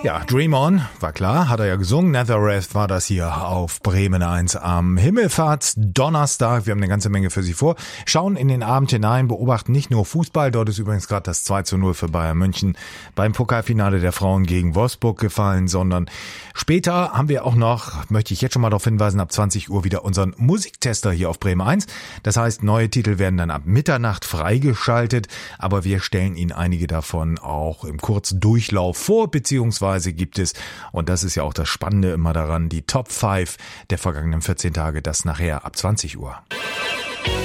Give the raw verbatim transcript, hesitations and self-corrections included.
Ja, Dream On, war klar, hat er ja gesungen. Nazareth war das hier auf Bremen eins am Himmelfahrtsdonnerstag. Wir haben eine ganze Menge für Sie vor. Schauen in den Abend hinein, beobachten nicht nur Fußball. Dort ist übrigens gerade das zwei zu null für Bayern München beim Pokalfinale der Frauen gegen Wolfsburg gefallen, sondern später haben wir auch noch, möchte ich jetzt schon mal darauf hinweisen, ab zwanzig Uhr wieder unseren Musiktester hier auf Bremen eins. Das heißt, neue Titel werden dann ab Mitternacht freigeschaltet, aber wir stellen Ihnen einige davon auch im Kurzdurchlauf vor, beziehungsweise gibt es, und das ist ja auch das Spannende immer daran, die Top fünf der vergangenen vierzehn Tage, das nachher ab zwanzig Uhr.